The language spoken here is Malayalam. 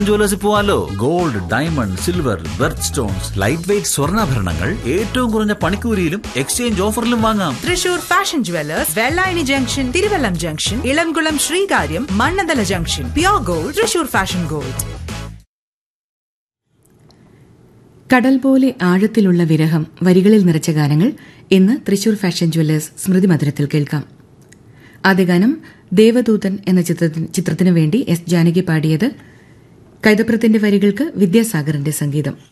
ജുവലേഴ്സിൽ പോവാലോ. Gold, diamond, silver, berth stones, light weight സ്വർണ്ണാഭരണങ്ങൾ ഏറ്റവും കുറഞ്ഞ പണിക്കൂലിയിലും എക്സ്ചേഞ്ച് ഓഫറിലും വാങ്ങാം. Thrissur fashion jewellers, Vellayani junction, Thiruvallam junction, Elamkulam Sreekaryam, Mannanthala junction. Pure gold, Thrissur fashion gold. കടൽ പോലെ ആഴത്തിലുള്ള വിരഹം വരികളിൽ നിറച്ച ഗാനങ്ങൾ ഇന്ന് തൃശൂർ ഫാഷൻ ജുവലേഴ്സ് സ്മൃതി മധുരത്തിൽ കേൾക്കാം. ആദ്യ ഗാനം ദേവദൂതൻ എന്ന ചിത്രത്തിനു വേണ്ടി എസ് ജാനകി പാടിയത്. കൈതപ്രത്തിന്റെ വരികൾക്ക് വിദ്യാസാഗറിന്റെ സംഗീതം.